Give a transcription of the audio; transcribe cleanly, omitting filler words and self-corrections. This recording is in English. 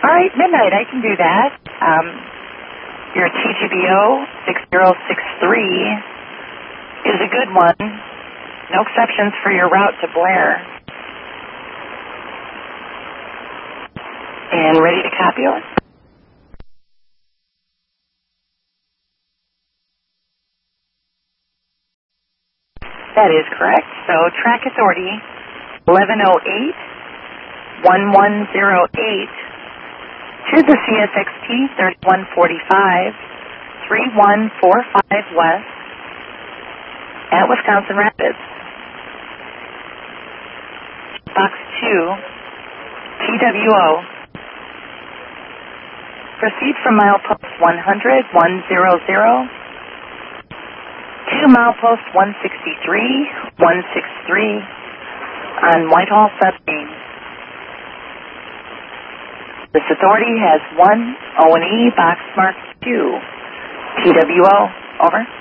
All right, midnight, I can do that. Your TGBO 6063 is a good one. No exceptions for your route to Blair. And ready to copy it? That is correct. So track authority 1108 1108 to the CSXT 3145 3145 West at Wisconsin Rapids. Box 2, TWO. Proceed from milepost 100, 100 to milepost 163, 163 on Whitehall Submarine. This authority has 1 O&E box mark 2. TWO, over.